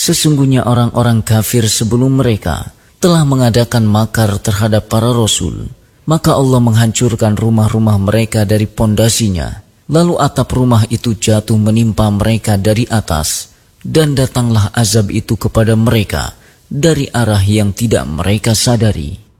Sesungguhnya orang-orang kafir sebelum mereka telah mengadakan makar terhadap para rasul, maka Allah menghancurkan rumah-rumah mereka dari pondasinya, lalu atap rumah itu jatuh menimpa mereka dari atas, dan datanglah azab itu kepada mereka dari arah yang tidak mereka sadari.